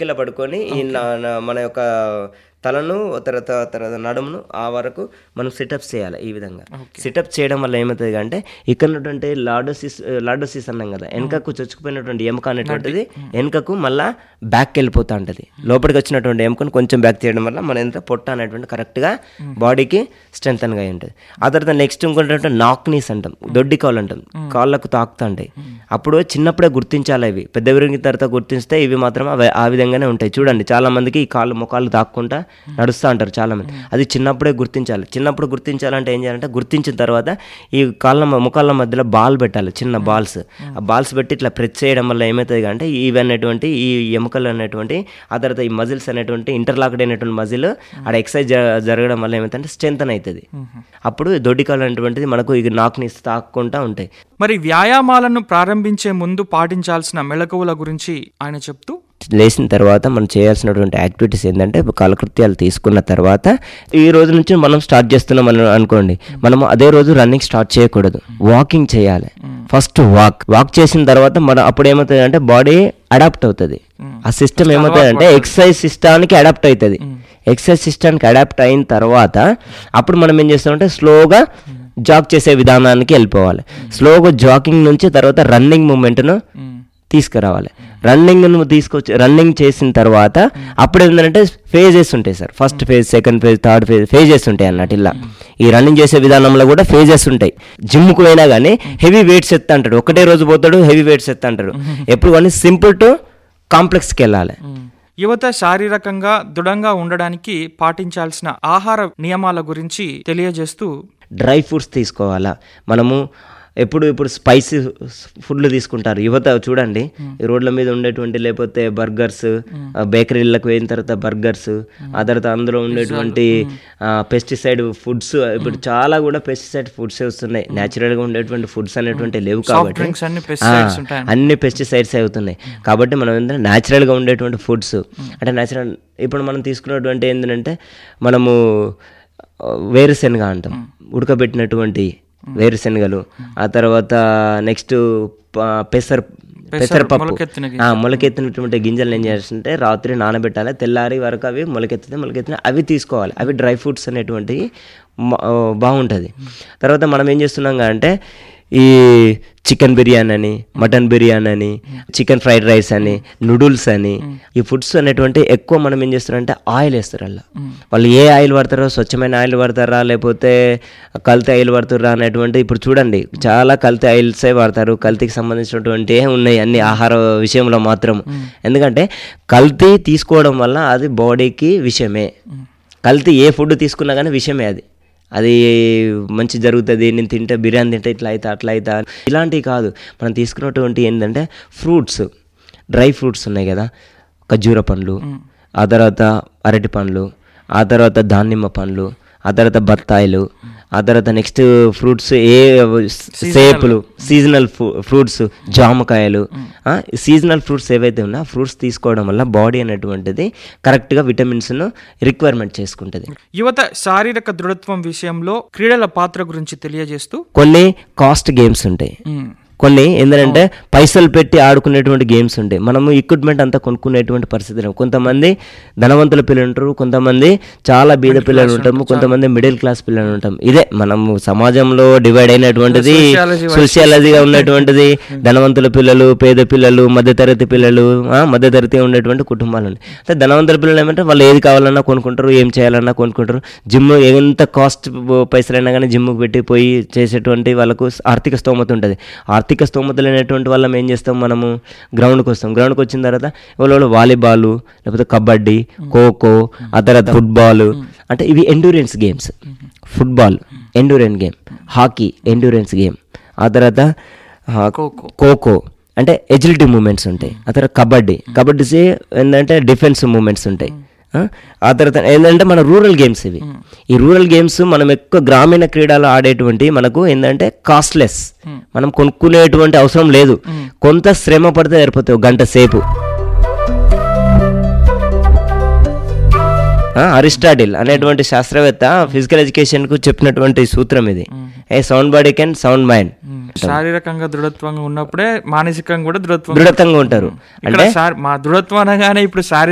కింద పడుకొని ఈ మన యొక్క తలను తర్వాత నడుమును ఆ వరకు మనం సిటప్స్ చేయాలి. ఈ విధంగా సిటప్ చేయడం వల్ల ఏమవుతుంది అంటే ఇక్కడ ఉన్నటువంటి లార్డోసిస్ అన్నాం కదా, వెనకకు చొచ్చుకుపోయినటువంటి ఎముక అనేటువంటిది వెనకకు మళ్ళీ బ్యాక్ వెళ్ళిపోతూ ఉంటుంది. లోపలికి వచ్చినటువంటి ఎముకను కొంచెం బ్యాక్ చేయడం వల్ల మన ఎంత పొట్ట అనేటువంటి కరెక్ట్గా బాడీకి స్ట్రెంగ్తన్గా ఉంటుంది. ఆ తర్వాత నెక్స్ట్ ఇంకోటి నాక్ నీస్ అంటాం, దొడ్డి కాళ్ళు అంటాం, కాళ్ళకు తాకుతూ ఉంటాయి. అప్పుడు చిన్నప్పుడే గుర్తించాలి. ఇవి పెద్ద విరిగిన తర్వాత గుర్తిస్తే ఇవి మాత్రం ఆ విధంగానే ఉంటాయి. చూడండి, చాలా మందికి ఈ మొకాళ్ళు తాక్కుంటా నడుస్తూ ఉంటారు చాలామంది. అది చిన్నప్పుడే గుర్తించాలి. చిన్నప్పుడు గుర్తించాలంటే ఏం చేయాలంటే, గుర్తించిన తర్వాత ఈ ముఖాల మధ్యలో బాల్ పెట్టాలి, చిన్న బాల్స్. ఆ బాల్స్ పెట్టి ఇట్లా ప్రెస్ చేయడం వల్ల ఏమవుతుంది అంటే ఇవి అనేటువంటి ఈ ఎముకలు అనేటువంటి ఆ తర్వాత ఈ మజిల్స్ అనేటువంటి ఇంటర్లాక్డ్ అయినటువంటి మజిల్ ఆడ ఎక్సర్సైజ్ జరగడం వల్ల ఏమవుతుందంటే స్ట్రెంతన్ అవుతుంది. అప్పుడు దొడ్డికాలు అనేటువంటిది మనకు ఇక నాకుని తాక్కుంటా ఉంటాయి. మరి వ్యాయామాలను ప్రారంభించే ముందు పాటించాల్సిన మెళకువల గురించి ఆయన చెప్తూ, లేచిన తర్వాత మనం చేయాల్సినటువంటి యాక్టివిటీస్ ఏంటంటే, కాలకృత్యాలు తీసుకున్న తర్వాత ఈ రోజు నుంచి మనం స్టార్ట్ చేస్తున్నాం అని అనుకోండి, మనం అదే రోజు రన్నింగ్ స్టార్ట్ చేయకూడదు, వాకింగ్ చేయాలి. ఫస్ట్ వాక్ చేసిన తర్వాత మనం అప్పుడు ఏమవుతుంది అంటే బాడీ అడాప్ట్ అవుతుంది. ఆ సిస్టమ్ ఏమవుతుంది అంటే ఎక్సర్సైజ్ సిస్టానికి అడాప్ట్ అవుతుంది. ఎక్సర్సైజ్ సిస్టానికి అడాప్ట్ అయిన తర్వాత అప్పుడు మనం ఏం చేస్తామంటే స్లోగా జాగ్ చేసే విధానానికి వెళ్ళిపోవాలి. స్లోగా జాగింగ్ నుంచి తర్వాత రన్నింగ్ మూమెంట్ను తీసుకురావాలి. రన్నింగ్ చేసిన తర్వాత అప్పుడు ఏంటంటే ఫేజెస్ ఉంటాయి sir. First phase, second phase, third phases ఉంటాయి అన్నట్టు. ఇలా ఈ రన్నింగ్ చేసే విధానంలో కూడా ఫేజెస్ ఉంటాయి. జిమ్కు పోయినా కానీ హెవీ వెయిట్స్ ఎత్తా అంటాడు, ఒకటే రోజు పోతాడు హెవీ వెయిట్స్ ఎత్తా అంటాడు. ఎప్పుడు కానీ సింపుల్ టు కాంప్లెక్స్కి వెళ్ళాలి. యువత శారీరకంగా దృఢంగా ఉండడానికి పాటించాల్సిన ఆహార నియమాల గురించి తెలియజేస్తూ, డ్రై ఫ్రూట్స్ తీసుకోవాలా. మనము ఇప్పుడు స్పైసీ ఫుడ్లు తీసుకుంటారు యువత. చూడండి, ఈ రోడ్ల మీద ఉండేటువంటి లేకపోతే బర్గర్స్, బేకరీలకు పోయిన తర్వాత బర్గర్స్, ఆ తర్వాత అందులో ఉండేటువంటి పెస్టిసైడ్ ఫుడ్స్. ఇప్పుడు చాలా కూడా పెస్టిసైడ్ ఫుడ్స్ వస్తున్నాయి. న్యాచురల్గా ఉండేటువంటి ఫుడ్స్ అనేటువంటి లేవు కాబట్టి అన్ని పెస్టిసైడ్స్ అవుతున్నాయి. కాబట్టి మనం ఏంటంటే న్యాచురల్గా ఉండేటువంటి ఫుడ్స్ అంటే న్యాచురల్. ఇప్పుడు మనం తీసుకున్నటువంటి ఏంటంటే మనము వేరుశెనగ అంటాం, ఉడకబెట్టినటువంటి వేరుశెనగలు. ఆ తర్వాత నెక్స్ట్ పెసరపప్పు, మొలకెత్తినటువంటి గింజలు ఏం చేస్తుంటే రాత్రి నానబెట్టాలి, తెల్లారి వరకు అవి మొలకెత్తిన అవి తీసుకోవాలి. అవి డ్రై ఫ్రూట్స్ అనేటువంటివి బాగుంటుంది. తర్వాత మనం ఏం చేస్తున్నాం అంటే ఈ చికెన్ బిర్యానీ అని, మటన్ బిర్యానీ అని, చికెన్ ఫ్రైడ్ రైస్ అని, నూడిల్స్ అని, ఈ ఫుడ్స్ అనేటువంటి ఎక్కువ మనం ఏం చేస్తారంటే ఆయిల్ వేస్తారు. అలా వాళ్ళు ఏ ఆయిల్ వాడతారో, స్వచ్ఛమైన ఆయిల్ వాడతారా లేకపోతే కల్తీ ఆయిల్ వాడుతారా అనేటువంటి. ఇప్పుడు చూడండి, చాలా కల్తీ ఆయిల్సే వాడతారు. కల్తీకి సంబంధించినటువంటి ఉన్నాయి అన్ని ఆహార విషయంలో మాత్రం. ఎందుకంటే కల్తీ తీసుకోవడం వల్ల అది బాడీకి విషయమే. కల్తీ ఏ ఫుడ్ తీసుకున్నా కానీ విషయమే. అది మంచి జరుగుతుంది, నేను తింటే బిర్యానీ తింటే ఇట్లా అవుతా అట్లా అవుతా, ఇలాంటివి కాదు. మనం తీసుకున్నటువంటి ఏంటంటే ఫ్రూట్స్, డ్రై ఫ్రూట్స్ ఉన్నాయి కదా, ఖర్జూర పండ్లు, ఆ తర్వాత అరటి పండ్లు, ఆ తర్వాత దానిమ్మ పండ్లు, ఆ తర్వాత బత్తాయిలు, ఆ తర్వాత నెక్స్ట్ ఫ్రూట్స్ సేపులు, సీజనల్ ఫ్రూట్స్, జామకాయలు. సీజనల్ ఫ్రూట్స్ ఏవైతే ఉన్నా ఫ్రూట్స్ తీసుకోవడం వల్ల బాడీ అనేటువంటిది కరెక్ట్గా విటమిన్స్ను రిక్వైర్మెంట్ చేసుకుంటుంది. యువత శారీరక దృఢత్వం విషయంలో క్రీడల పాత్ర గురించి తెలియజేస్తూ, కొన్ని కాస్ట్ గేమ్స్ ఉంటాయి, కొన్ని ఏంటంటే పైసలు పెట్టి ఆడుకునేటువంటి గేమ్స్ ఉంటాయి. మనము ఎక్విప్మెంట్ అంతా కొనుక్కునేటువంటి పరిస్థితి. కొంతమంది ధనవంతుల పిల్లలు ఉంటారు, కొంతమంది చాలా బీద పిల్లలు ఉంటాము, కొంతమంది మిడిల్ క్లాస్ పిల్లలు ఉంటాం. ఇదే మనము సమాజంలో డివైడ్ అయినటువంటిది, సోషియాలజీగా ఉన్నటువంటిది. ధనవంతుల పిల్లలు, పేద పిల్లలు, మధ్యతరగతి పిల్లలు, మధ్యతరగతి ఉండేటువంటి కుటుంబాలు ఉన్నాయి. అంటే ధనవంతుల పిల్లలు ఏమంటే వాళ్ళు ఏది కావాలన్నా కొనుక్కుంటారు, ఏం చేయాలన్నా కొనుక్కుంటారు. జిమ్ ఎంత కాస్ట్ పైసలైనా కానీ జిమ్కి పెట్టి పోయి చేసేటువంటి వాళ్ళకు ఆర్థిక స్తోమత ఉంటుంది. ఆర్థిక స్థోమత లేనటువంటి వాళ్ళం ఏం చేస్తాం, మనము గ్రౌండ్కి వస్తాం. గ్రౌండ్కి వచ్చిన తర్వాత ఎవరో వాలీబాల్, లేకపోతే కబడ్డీ, ఖోఖో, ఆ తర్వాత ఫుట్బాల్, అంటే ఇవి endurance games. Football endurance game, hockey endurance game, ఆ తర్వాత ఖోఖో అంటే ఎజిలిటీ మూమెంట్స్ ఉంటాయి. ఆ తర్వాత కబడ్డీ ఏంటంటే డిఫెన్స్ మూమెంట్స్ ఉంటాయి. ఆ తర్వాత ఏంటంటే మన రూరల్ గేమ్స్ ఇవి. ఈ రూరల్ గేమ్స్ మనం ఎక్కువ గ్రామీణ క్రీడలు ఆడేటువంటి మనకు ఏంటంటే కాస్ట్లెస్, మనం కొనుక్కునేటువంటి అవసరం లేదు. కొంత శ్రమ పడితే సరిపోతుంది, 1 గంట సేపు. అరిస్టాటిల్ అనేటువంటి శాస్త్రవేత్త ఫిజికల్ ఎడ్యుకేషన్ కు చెప్పినటువంటి సూత్రం ఇది. ఏ sound body can sound mind. శారీరకంగా దృఢత్వంగా ఉన్నప్పుడే మానసికంగా కూడా దృఢత్వంగా ఉంటారు. అంటే మా దృఢత్వం అనగానే ఇప్పుడు